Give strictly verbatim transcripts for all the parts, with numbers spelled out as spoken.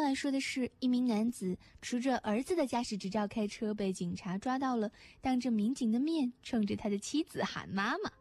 来说的是，一名男子持着儿子的驾驶执照开车被警察抓到了，当着民警的面冲着他的妻子喊妈妈。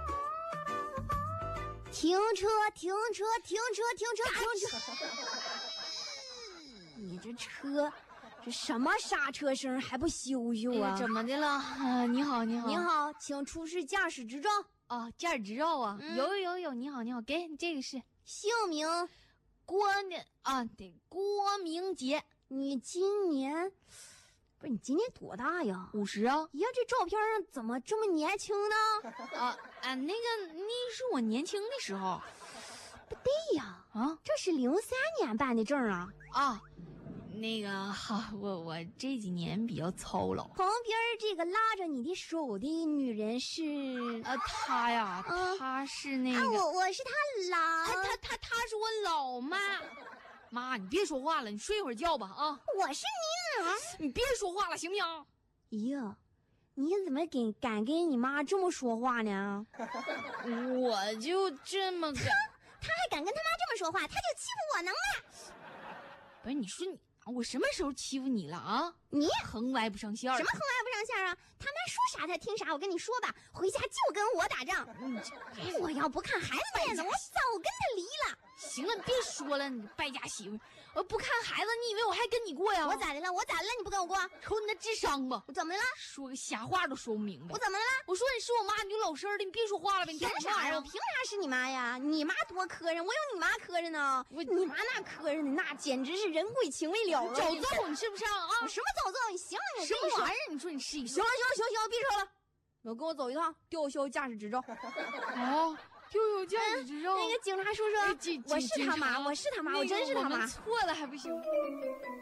停车停车停车停车停车！你这车这什么刹车声还不修修啊？ 哎、怎么的了？啊，你好你好你好，请出示驾驶执照。 哦，驾驶执照啊、 嗯、 有有有有，你好你好，给你这个是姓名郭的啊，对，郭明杰。 你今年不是你今年多大呀？ 五十啊！ 呀，这照片上怎么这么年轻呢？ 啊啊，那个那是我年轻的时候。 不对呀， 啊， 这是零三年办的证啊！ 啊，那个哈，我我这几年比较操劳。 旁边这个拉着你的手的女人是？ 呃，她呀， 嗯、 她是那个， 啊、我我是她老， 她她她她是我老妈。妈，你别说话了，你睡会儿觉吧啊！ 我是你哪？ 你别说话了，行不行？ 咦呀，你怎么给敢跟你妈这么说话呢？ 我就这么他他还敢跟他妈这么说话，他就欺负我能耐？ 不是，你说你我什么时候欺负你了啊？ 你横歪不上线。 什么横歪不上线啊？他妈说啥他听啥，我跟你说吧，回家就跟我打仗。嗯，我要不看孩子面子，我早跟他离了。 行了，你别说了，你败家媳妇！我不看孩子，你以为我还跟你过呀？ 我咋的了？我咋的了？你不跟我过？ 瞅你那智商吧！ 我怎么的了？ 说个瞎话都说不明白。 我怎么了？ 我说你是我妈，你就老实的，你别说话了呗。 凭啥呀？我凭啥是你妈呀？你妈多磕碜，我有你妈磕碜呢。我你妈那磕碜的，那简直是人鬼情未了了。 找揍你是不是啊？ 我什么找揍？你行了，你什么玩意儿？你说你是一行了行了行了行了，别说了，我跟我走一趟，吊销驾驶执照。 哦。就有驾驶执照、 嗯，那个警察叔叔，我是他妈，我是他妈，我真是他妈。 我们错了还不行。